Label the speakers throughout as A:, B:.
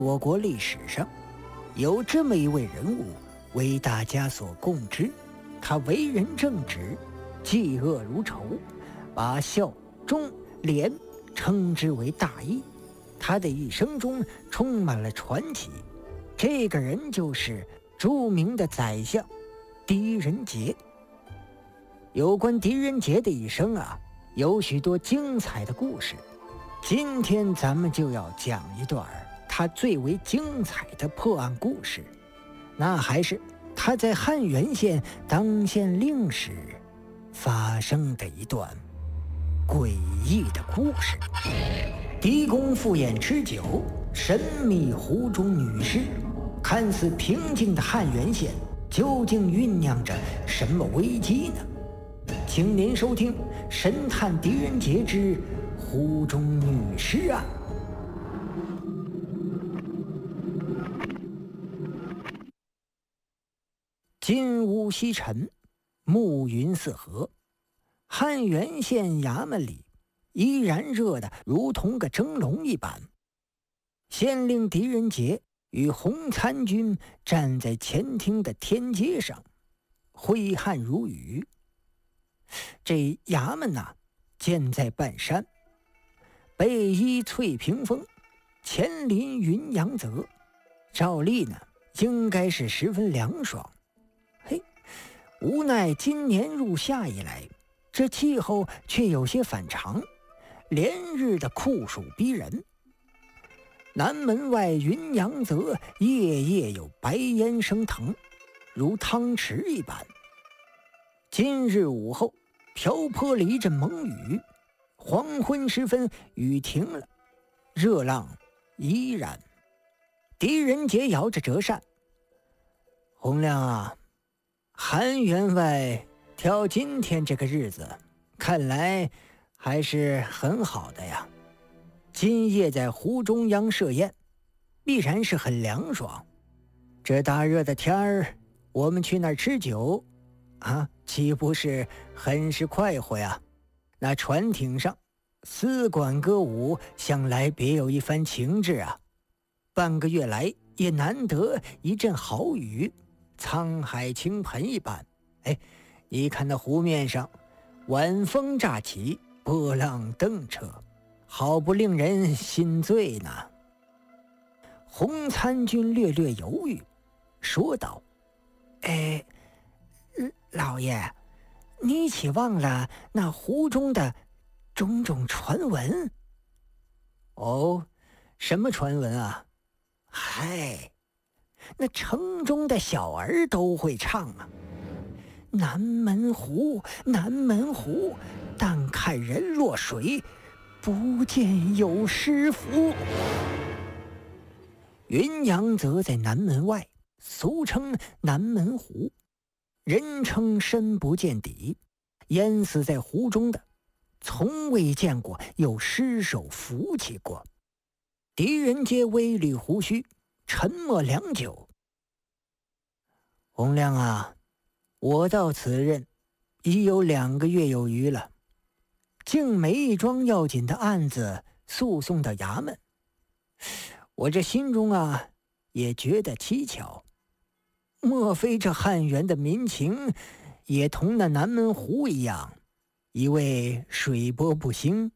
A: 我国历史上有这么一位人物，为大家所共知。他为人正直，嫉恶如仇，把孝、忠、廉称之为大义。他的一生中充满了传奇。这个人就是著名的宰相狄仁杰。有关狄仁杰的一生有许多精彩的故事。今天咱们就要讲一段他最为精彩的破案故事，那还是他在汉源县当县令时发生的一段诡异的故事。狄公赴宴吃酒，神秘湖中女尸。看似平静的汉源县，究竟酝酿着什么危机呢？请您收听《神探狄仁杰之湖中女尸案》。金乌西沉，暮云四合，汉源县衙门里依然热得如同个蒸笼一般。县令狄仁杰与洪参军站在前厅的天阶上，挥汗如雨。这衙门建在半山，背依翠屏峰，前临云阳泽，照例应该是十分凉爽。无奈今年入夏以来，这气候却有些反常，连日的酷暑逼人。南门外云阳泽夜夜有白烟升腾，如汤池一般。今日午后瓢泼了一阵猛雨，黄昏时分雨停了，热浪依然。狄仁杰摇着折扇：洪亮汉员外挑今天这个日子，看来还是很好的呀。今夜在湖中央设宴，必然是很凉爽。这大热的天儿，我们去那儿吃酒岂不是很是快活呀？那船艇上丝管歌舞，想来别有一番情致啊。半个月来也难得一阵好雨，沧海倾盆一般。你看那湖面上晚风乍起，波浪蹬彻，好不令人心醉呢。洪参军略略犹豫，说道：老爷，你岂忘了那湖中的种种传闻？哦，什么传闻啊？那城中的小儿都会唱南门湖，南门湖，但看人落水，不见有尸浮。云阳泽在南门外，俗称南门湖，人称深不见底，淹死在湖中的从未见过有尸首浮起过。狄仁杰微捋胡须，沉默良久。洪亮我到此任已有2个月有余了，竟没一桩要紧的案子诉讼到衙门，我这心中也觉得蹊跷。莫非这汉源的民情也同那南门湖一样，一味水波不兴？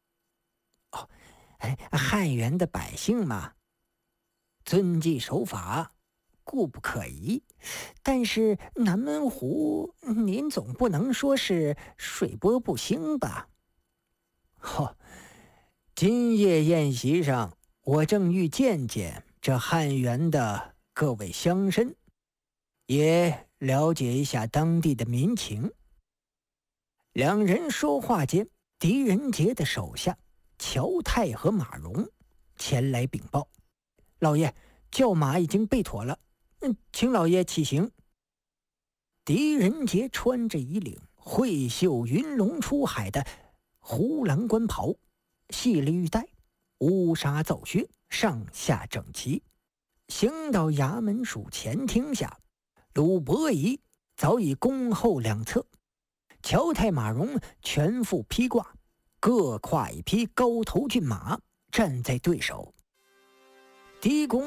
A: 汉源的百姓遵纪守法，固不可疑，但是南门湖您总不能说是水波不兴吧？今夜宴席上，我正欲见见这汉源的各位乡绅，也了解一下当地的民情。两人说话间，狄仁杰的手下乔泰和马荣前来禀报：老爷，轿马已经备妥了，请老爷起行。狄仁杰穿着一领会绣云龙出海的胡兰官袍，系了玉带，乌纱皂靴，上下整齐，行到衙门署前厅下，鲁伯仪早已恭候两侧，乔泰马荣全副披挂，各跨一匹高头骏马，站在对手。 狄公